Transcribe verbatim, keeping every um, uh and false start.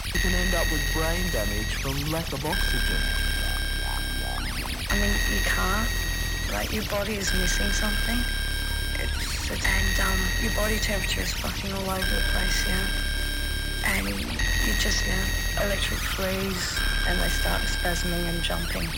You can end up with brain damage from lack of oxygen. I mean, you can't. Like, your body is missing something. It's, it's and um, your body temperature is fucking all over the place, yeah. And you just, yeah, electric freeze, and they start spasming and jumping.